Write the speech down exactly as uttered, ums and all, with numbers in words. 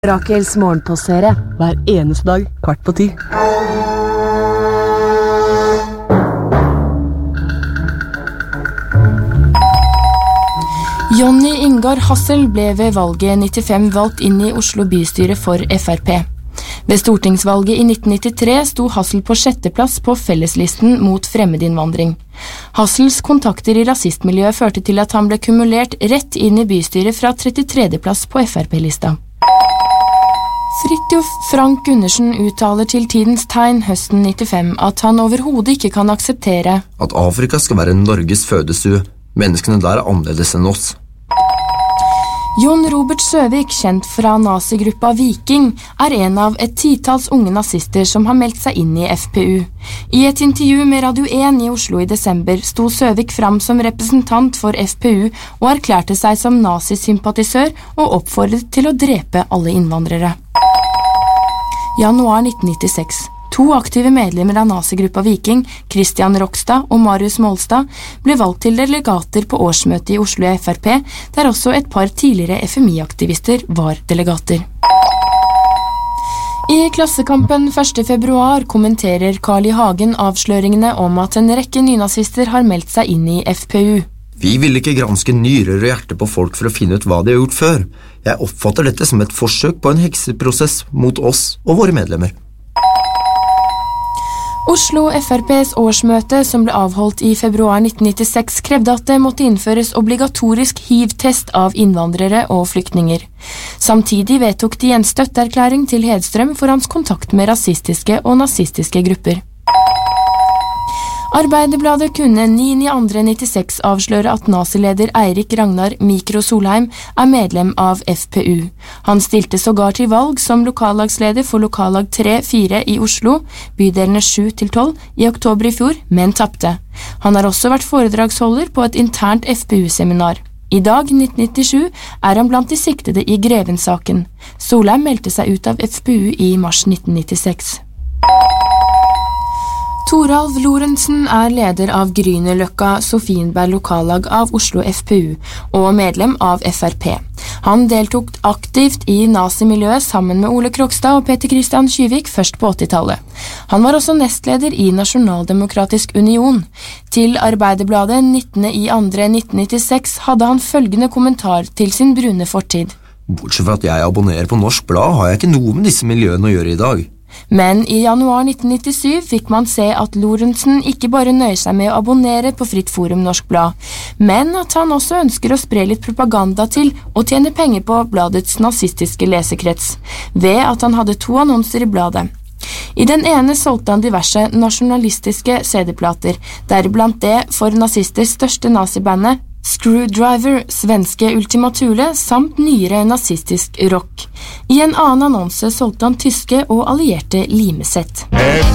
Rakels morgenpåsere hver eneste dag, kvart på ti. Jonny Ingar Hassel ble ved valget nittifem valgt inn i Oslo bystyre for F R P. Ved stortingsvalget i nitten nittitre sto Hassel på sjetteplass på felleslisten mot fremmedinnvandring. Hassels kontakter i rasistmiljøet førte til at han ble kumulert rett inn i bystyret fra trettitre plass på F R P-lista. Fridtjof Frank Gundersen uttaler til Tidens Tegn høsten nittifem at han overhodet ikke kan akseptere at Afrika skal være Norges fødestue. Menneskene der er annerledes enn oss. Jon Robert Søvik, kjent fra nazigruppa Viking, er en av et titals unge nazister som har meldt seg inn i F P U. I et intervju med Radio én i Oslo i desember sto Søvik fram som representant for F P U og erklærte seg som nazisympatisør og oppfordret til å drepe alle innvandrere. Januar nitten nittiseks. To aktive medlemmer av nazigruppa Viking, Christian Rokstad og Marius Målstad, ble valgt til delegater på årsmøtet i Oslo F R P, der også et par tidligere F M I-aktivister var delegater. I Klassekampen første februar kommenterer Carl I. Hagen avsløringene om at en rekke nynazister har meldt seg inn i F P U. Vi vil ikke granske nyrer og hjerte på folk for å finne ut hva de har gjort før. Jeg oppfatter dette som et forsøk på en hekseprosess mot oss og våre medlemmer. Oslo F R P's årsmøte, som ble avholdt i februar nitten nittiseks, krevde at det måtte innføres obligatorisk H I V-test av innvandrere og flyktninger. Samtidig vedtok de en støtteerklæring til Hedstrøm for hans kontakt med rasistiske og nazistiske grupper. Arbeiderbladet kunne niende andre nittiseks avsløre at nazileder Eirik Ragnar Mikro Solheim er medlem av F P U. Han stilte sågar til valg som lokallagsleder for lokallag tre fire i Oslo, bydelene sju til tolv, i oktober i fjor, men tappte. Han har også vært foredragsholder på et internt F P U-seminar. I dag, nitten nittisju, er han blant de siktede i Greven-saken. Solheim meldte seg ut av F P U i mars nitten nittiseks. Toralv Lorentzen er leder av Grünerløkka Sofienberg lokallag av Oslo F P U og medlem av F R P. Han deltok aktivt i nazimiljøet sammen med Ole Krogstad og Peter Christian Kyvik først på åttitallet. Han var også nestleder i Nasjonaldemokratisk Union. Til Arbeiderbladet nittende andre nitten nittiseks hadde han følgende kommentar til sin brune fortid. Bortsett fra at jeg abonnerer på Norsk Blad, har jeg ikke noe med disse miljøene å gjøre i dag. Men i januar nitten nittisju fikk man se at Lorentzen ikke bare nøyer seg med å abonnere på Fritt Forum Norsk Blad, men at han også ønsker å spre litt propaganda til og tjene penger på bladets nazistiske lesekrets, ved at han hadde to annonser i bladet. I den ene solgte han diverse nasjonalistiske C D-plater, deriblant det for nazister største nazibandet, Screwdriver, svenske Ultima Thule, samt nyere nazistisk rock. I en annen annonse solgte han tyske og allierte limesett.